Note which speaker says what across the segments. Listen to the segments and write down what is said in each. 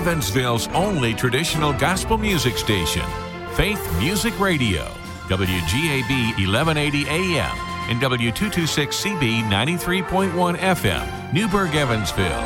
Speaker 1: Evansville's only traditional gospel music station, Faith Music Radio, WGAB 1180 AM and W226CB 93.1 FM, Newburgh, Evansville.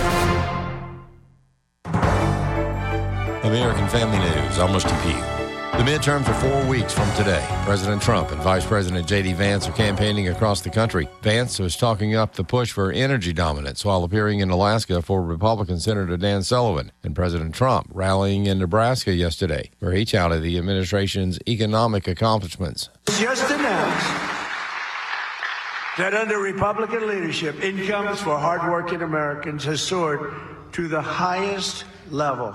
Speaker 2: American Family News, I'm Rusty Pugh. The midterms are 4 weeks from today. President Trump and Vice President J.D. Vance are campaigning across the country. Vance was talking up the push for energy dominance while appearing in Alaska for Republican Senator Dan Sullivan, and President Trump rallying in Nebraska yesterday, where he touted the administration's economic accomplishments.
Speaker 3: Just announced that under Republican leadership, incomes for hardworking Americans has soared to the highest level.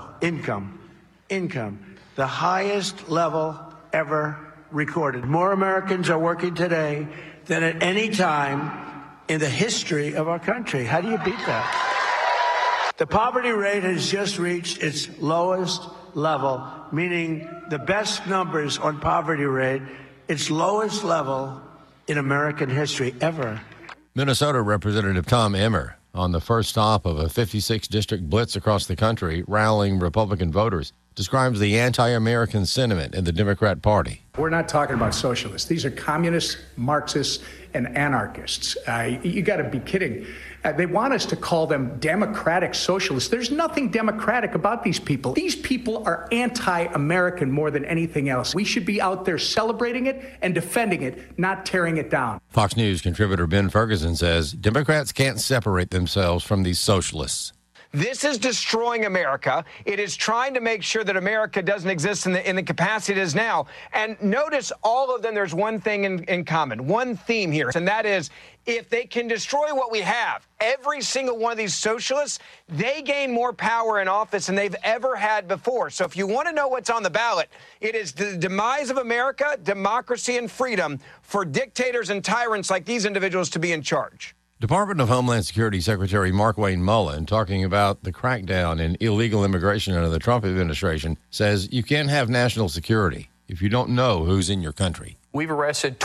Speaker 3: The highest level ever recorded. More Americans are working today than at any time in the history of our country. How do you beat that? The poverty rate has just reached its lowest level, meaning the best numbers on poverty rate, its lowest level in American history ever.
Speaker 2: Minnesota Representative Tom Emmer on the first stop of a 56-district blitz across the country, rallying Republican voters, describes the anti-American sentiment in the Democrat Party.
Speaker 4: We're not talking about socialists. These are communists, Marxists, and anarchists. You got to be kidding. They want us to call them democratic socialists. There's nothing democratic about these people. These people are anti-American more than anything else. We should be out there celebrating it and defending it, not tearing it down.
Speaker 2: Fox News contributor Ben Ferguson says Democrats can't separate themselves from these socialists.
Speaker 5: This is destroying America. It is trying to make sure that America doesn't exist in the capacity it is now. And notice all of them, there's one thing in common, one theme here, and that is if they can destroy what we have, every single one of these socialists, they gain more power in office than they've ever had before. So if you want to know what's on the ballot, it is the demise of America, democracy, and freedom for dictators and tyrants like these individuals to be in charge.
Speaker 2: Department of Homeland Security Secretary Markwayne Mullin, talking about the crackdown in illegal immigration under the Trump administration, says you can't have national security if you don't know who's in your country.
Speaker 6: We've arrested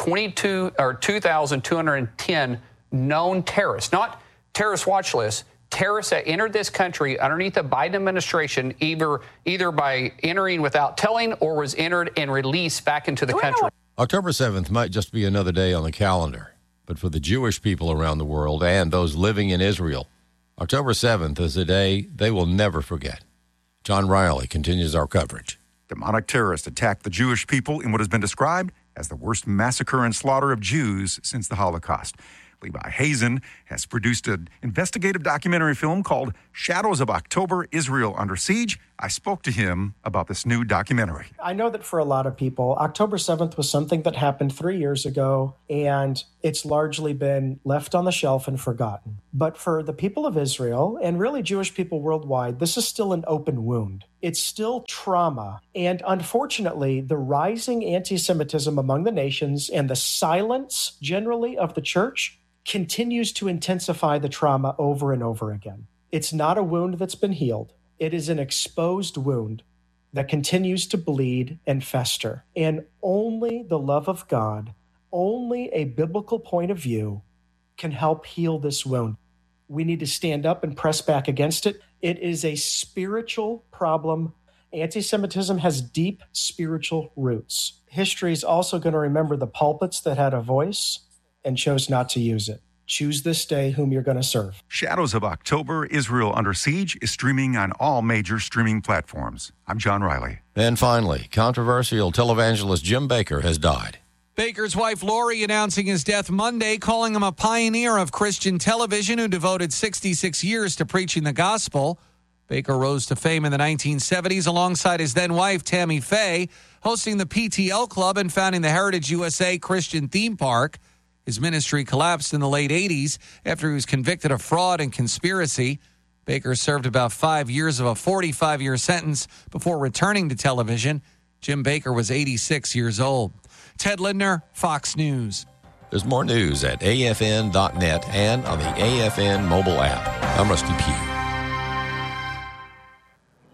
Speaker 6: 2,210 known terrorists, not terrorist watch lists, terrorists that entered this country underneath the Biden administration, either by entering without telling or was entered and released back into the country.
Speaker 2: October 7th might just be another day on the calendar. But for the Jewish people around the world and those living in Israel, October 7th is a day they will never forget. John Riley continues our coverage.
Speaker 7: Demonic terrorists attacked the Jewish people in what has been described as the worst massacre and slaughter of Jews since the Holocaust. Levi Hazen has produced an investigative documentary film called Shadows of October, Israel Under Siege. I spoke to him about this new documentary.
Speaker 8: I know that for a lot of people, October 7th was something that happened 3 years ago, and it's largely been left on the shelf and forgotten. But for the people of Israel, and really Jewish people worldwide, this is still an open wound. It's still trauma. And unfortunately, the rising anti-Semitism among the nations and the silence generally of the church continues to intensify the trauma over and over again. It's not a wound that's been healed. It is an exposed wound that continues to bleed and fester. And only the love of God, only a biblical point of view can help heal this wound. We need to stand up and press back against it. It is a spiritual problem. Anti-Semitism has deep spiritual roots. History is also going to remember the pulpits that had a voice and chose not to use it. Choose this day whom you're going to serve.
Speaker 7: Shadows of October, Israel Under Siege is streaming on all major streaming platforms. I'm John Riley.
Speaker 2: And finally, controversial televangelist Jim Bakker has died.
Speaker 9: Baker's wife, Lori, announcing his death Monday, calling him a pioneer of Christian television who devoted 66 years to preaching the gospel. Baker rose to fame in the 1970s alongside his then-wife, Tammy Faye, hosting the PTL Club and founding the Heritage USA Christian Theme Park. His ministry collapsed in the late 80s after he was convicted of fraud and conspiracy. Baker served about 5 years of a 45-year sentence before returning to television. Jim Bakker was 86 years old. Ted Lindner, Fox News.
Speaker 2: There's more news at afn.net and on the AFN mobile app. I'm Rusty Pugh.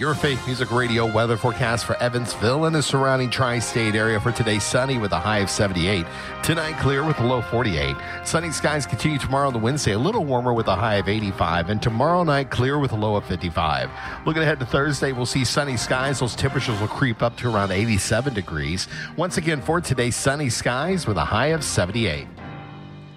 Speaker 10: Your Faith Music Radio weather forecast for Evansville and the surrounding tri-state area for today: sunny with a high of 78. Tonight, clear with a low 48. Sunny skies continue tomorrow on the Wednesday, a little warmer with a high of 85. And tomorrow night, clear with a low of 55. Looking ahead to Thursday, we'll see sunny skies. Those temperatures will creep up to around 87 degrees. Once again, for today, sunny skies with a high of 78.